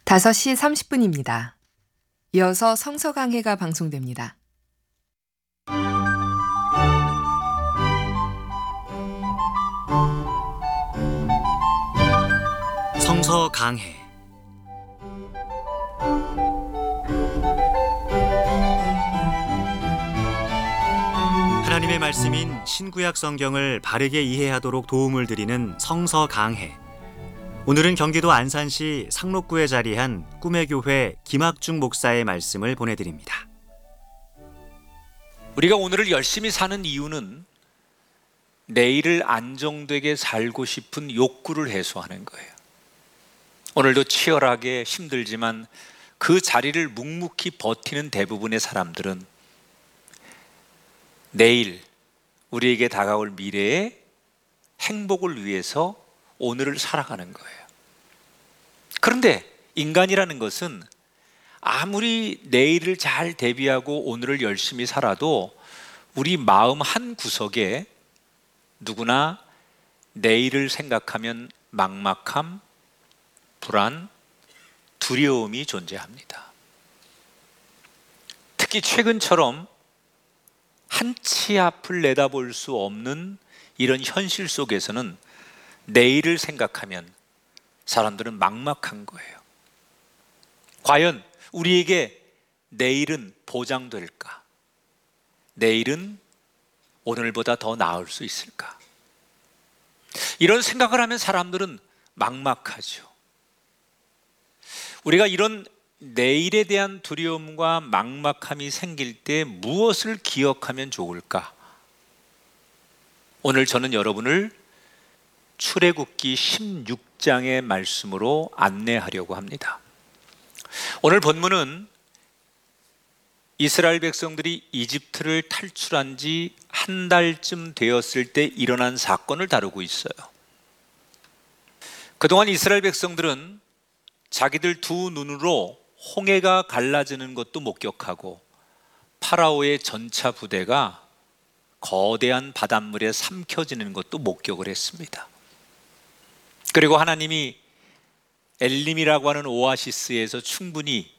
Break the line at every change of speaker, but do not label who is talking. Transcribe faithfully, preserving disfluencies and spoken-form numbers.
다섯 시 삼십 분입니다. 이어서 성서 강해가 방송됩니다.
성서 강해. 하나님의 말씀인 신구약 성경을 바르게 이해하도록 도움을 드리는 성서 강해. 오늘은 경기도 안산시 상록구에 자리한 꿈의 교회 김학중 목사의 말씀을 보내드립니다.
우리가 오늘을 열심히 사는 이유는 내일을 안정되게 살고 싶은 욕구를 해소하는 거예요. 오늘도 치열하게 힘들지만 그 자리를 묵묵히 버티는 대부분의 사람들은 내일 우리에게 다가올 미래의 행복을 위해서 오늘을 살아가는 거예요. 그런데 인간이라는 것은 아무리 내일을 잘 대비하고 오늘을 열심히 살아도 우리 마음 한 구석에 누구나 내일을 생각하면 막막함, 불안, 두려움이 존재합니다. 특히 최근처럼 한치 앞을 내다볼 수 없는 이런 현실 속에서는 내일을 생각하면 사람들은 막막한 거예요. 과연 우리에게 내일은 보장될까? 내일은 오늘보다 더 나을 수 있을까? 이런 생각을 하면 사람들은 막막하죠. 우리가 이런 내일에 대한 두려움과 막막함이 생길 때 무엇을 기억하면 좋을까? 오늘 저는 여러분을 출애굽기 십육 장의 말씀으로 안내하려고 합니다. 오늘 본문은 이스라엘 백성들이 이집트를 탈출한 지 한 달쯤 되었을 때 일어난 사건을 다루고 있어요. 그동안 이스라엘 백성들은 자기들 두 눈으로 홍해가 갈라지는 것도 목격하고 파라오의 전차 부대가 거대한 바닷물에 삼켜지는 것도 목격을 했습니다. 그리고 하나님이 엘림이라고 하는 오아시스에서 충분히